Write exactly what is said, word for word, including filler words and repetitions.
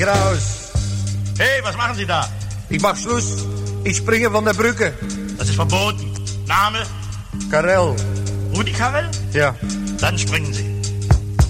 Raus. Hey, was machen Sie da? Ich mach Schluss. Ich springe von der Brücke. Das ist verboten. Name? Karel. Rudi Karel? Ja. Dann springen Sie.